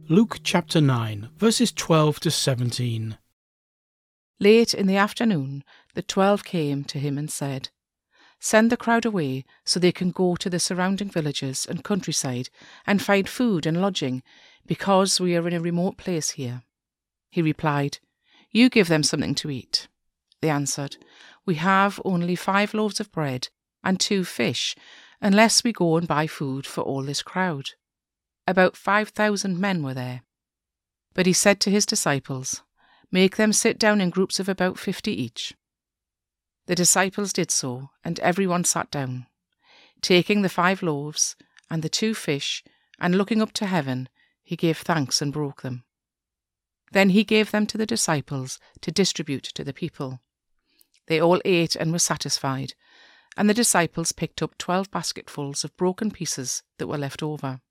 Luke chapter 9, verses 12 to 17. Late in the afternoon, the 12 came to him and said, "Send the crowd away so they can go to the surrounding villages and countryside and find food and lodging, because we are in a remote place here." He replied, "You give them something to eat." They answered, "We have only 5 loaves of bread and 2 fish, unless we go and buy food for all this crowd." About 5,000 men were there. But he said to his disciples, "Make them sit down in groups of about 50 each." The disciples did so, and everyone sat down. Taking the 5 loaves and the 2 fish, and looking up to heaven, he gave thanks and broke them. Then he gave them to the disciples to distribute to the people. They all ate and were satisfied, and the disciples picked up 12 basketfuls of broken pieces that were left over.